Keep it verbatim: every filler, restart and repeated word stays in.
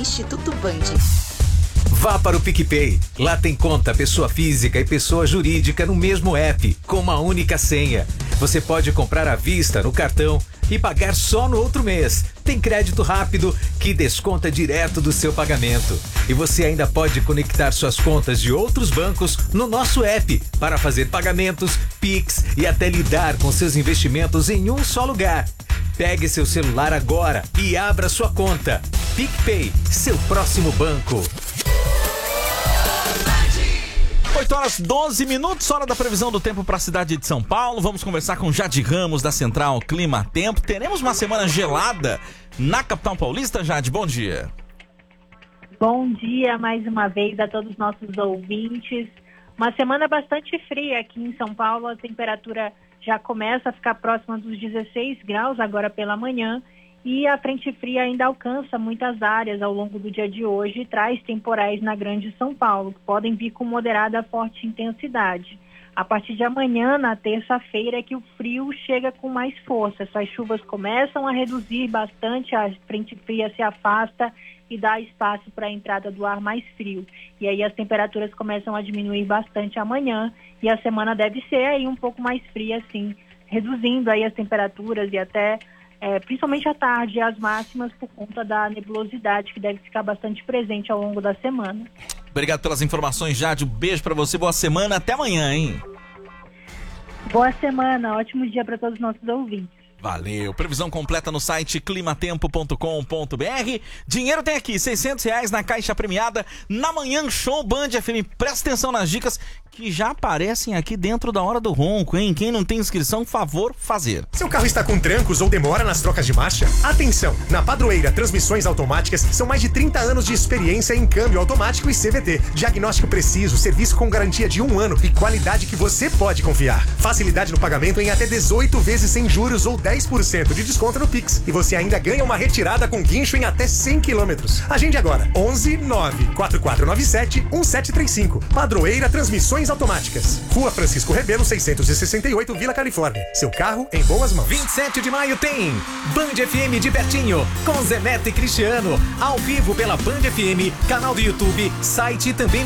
Instituto Band. Vá para o PicPay. Lá tem conta pessoa física e pessoa jurídica no mesmo app, com uma única senha. Você pode comprar à vista no cartão e pagar só no outro mês. Tem crédito rápido que desconta direto do seu pagamento. E você ainda pode conectar suas contas de outros bancos no nosso app para fazer pagamentos, Pix e até lidar com seus investimentos em um só lugar. Pegue seu celular agora e abra sua conta. PicPay, seu próximo banco. oito horas e doze minutos, hora da previsão do tempo para a cidade de São Paulo. Vamos conversar com Jade Ramos, da Central Clima Tempo. Teremos uma semana gelada na capital paulista. Jade, bom dia. Bom dia mais uma vez a todos os nossos ouvintes. Uma semana bastante fria aqui em São Paulo. A temperatura já começa a ficar próxima dos dezesseis graus agora pela manhã. E a frente fria ainda alcança muitas áreas ao longo do dia de hoje e traz temporais na Grande São Paulo, que podem vir com moderada a forte intensidade. A partir de amanhã, na terça-feira, é que o frio chega com mais força. Essas chuvas começam a reduzir bastante, a frente fria se afasta e dá espaço para a entrada do ar mais frio. E aí as temperaturas começam a diminuir bastante amanhã e a semana deve ser aí um pouco mais fria, assim, reduzindo aí as temperaturas e até... É, principalmente à tarde, as máximas por conta da nebulosidade que deve ficar bastante presente ao longo da semana. Obrigado pelas informações, Jade. Um beijo pra você, boa semana, até amanhã, hein? Boa semana, ótimo dia para todos os nossos ouvintes. Valeu. Previsão completa no site climatempo ponto com ponto b r. Dinheiro tem aqui, seiscentos reais na caixa premiada na Manhã Show Band F M. Presta atenção nas dicas que já aparecem aqui dentro da hora do ronco, hein? Quem não tem inscrição, favor fazer. Seu carro está com trancos ou demora nas trocas de marcha? Atenção! Na Padroeira Transmissões Automáticas são mais de trinta anos de experiência em câmbio automático e C V T. Diagnóstico preciso, serviço com garantia de um ano e qualidade que você pode confiar. Facilidade no pagamento em até dezoito vezes sem juros ou dez por cento de desconto no Pix. E você ainda ganha uma retirada com guincho em até cem quilômetros. Agende agora. onze nove quatro quatro nove sete um sete três cinco. Padroeira Transmissões Automáticas. Rua Francisco Rebelo, seiscentos e sessenta e oito, Vila Califórnia. Seu carro em boas mãos. vinte e sete de maio tem Band F M de Betinho, com Zé Neto e Cristiano, ao vivo pela Band F M, canal do YouTube, site e também